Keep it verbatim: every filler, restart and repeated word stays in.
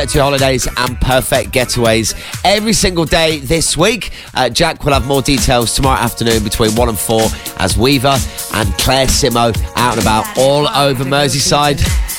To holidays and perfect getaways every single day this week. Uh, Jack will have more details tomorrow afternoon between one and four as Weaver and Claire Simo out and about all over Merseyside.